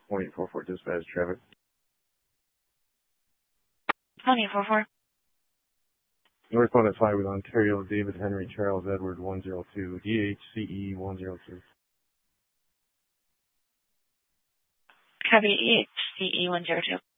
2844 dispatch traffic. 2844. Northbound at 5 with Ontario, David Henry Charles Edward 102, DHCE 102. Copy, HCE 102.